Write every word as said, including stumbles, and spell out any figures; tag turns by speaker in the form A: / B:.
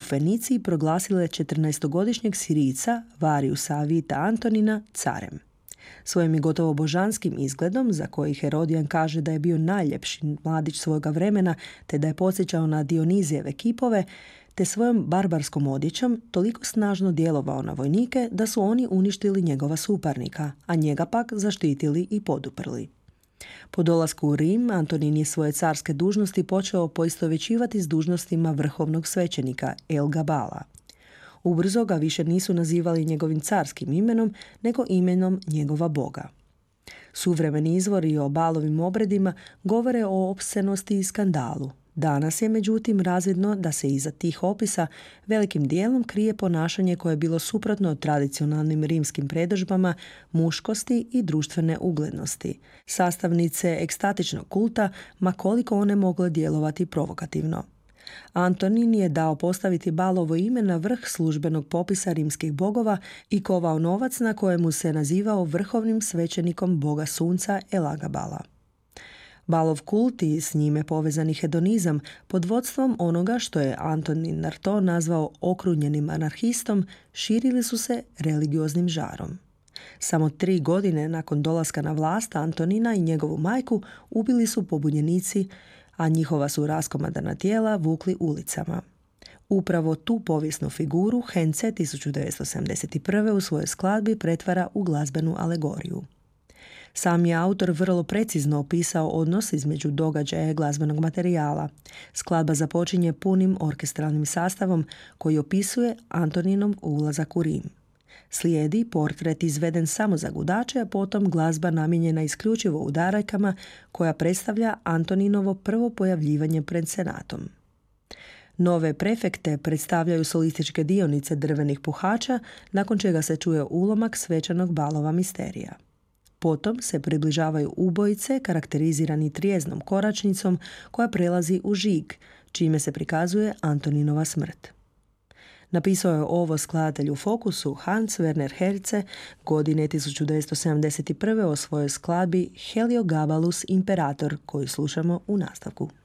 A: Feniciji proglasile četrnaestogodišnjeg Sirijca Variusa Avita Antonina carem. Svojim je gotovo božanskim izgledom, za koji Herodijan kaže da je bio najljepši mladić svoga vremena, te da je podsjećao na Dionizijeve kipove, te svojom barbarskom odjećom toliko snažno djelovao na vojnike da su oni uništili njegova suparnika, a njega pak zaštitili i poduprli. Po dolasku u Rim, Antonin je svoje carske dužnosti počeo poistovjećivati s dužnostima vrhovnog svećenika El Gabala. Ubrzo ga više nisu nazivali njegovim carskim imenom, nego imenom njegova boga. Suvremeni izvori o Balovim obredima govore o opsenosti i skandalu. Danas je međutim razvidno da se iza tih opisa velikim dijelom krije ponašanje koje je bilo suprotno tradicionalnim rimskim predodžbama muškosti i društvene uglednosti, sastavnice ekstatičnog kulta, ma koliko one mogle djelovati provokativno. Antonin je dao postaviti Balovo ime na vrh službenog popisa rimskih bogova i kovao novac na kojemu se nazivao vrhovnim svećenikom boga sunca Elagabala. Balov kult i s njime povezani hedonizam pod vodstvom onoga što je Antonin Artaud nazvao okrunjenim anarhistom širili su se religioznim žarom. Samo tri godine nakon dolaska na vlast Antonina i njegovu majku ubili su pobunjenici, a njihova su raskomadana tijela vukli ulicama. Upravo tu povijesnu figuru Hence tisuću devetsto sedamdeset prve u svojoj skladbi pretvara u glazbenu alegoriju. Sam je autor vrlo precizno opisao odnos između događaja i glazbenog materijala. Skladba započinje punim orkestralnim sastavom koji opisuje Antoninov ulazak u Rim. Slijedi portret izveden samo za gudače, a potom glazba namijenjena isključivo udarajkama koja predstavlja Antoninovo prvo pojavljivanje pred senatom. Nove prefekte predstavljaju solističke dionice drvenih puhača, nakon čega se čuje ulomak svečanog Balova misterija. Potom se približavaju ubojice karakterizirani trijeznom koračnicom koja prelazi u žig, čime se prikazuje Antoninova smrt. Napisao je ovo skladatelj u Fokusu Hans Werner Herze godine tisuću devetsto sedamdeset prve o svojoj skladbi Heliogabalus Imperator, koju slušamo u nastavku.